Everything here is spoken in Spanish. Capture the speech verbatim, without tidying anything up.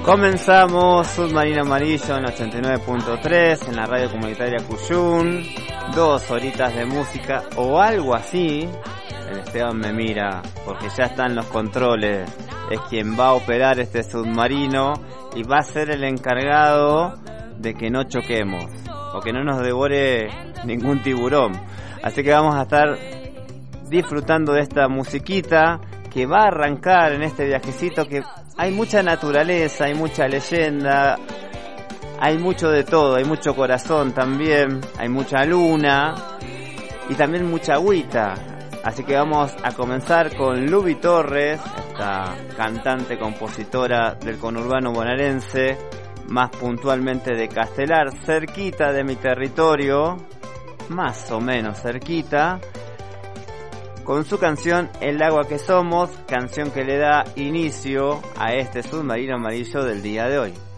Comenzamos Submarino Amarillo en ochenta y nueve punto tres en la radio comunitaria Cuyún. Dos horitas de música o algo así. El Esteban me mira porque ya están los controles. Es quien va a operar este submarino y va a ser el encargado de que no choquemos o que no nos devore ningún tiburón. Así que vamos a estar disfrutando de esta musiquita que va a arrancar en este viajecito que hay mucha naturaleza, hay mucha leyenda, hay mucho de todo, hay mucho corazón también, hay mucha luna y también mucha agüita. Así que vamos a comenzar con Luby Torres, esta cantante, compositora del conurbano bonaerense, más puntualmente de Castelar, cerquita de mi territorio, más o menos cerquita, con su canción El agua que somos, canción que le da inicio a este submarino amarillo del día de hoy.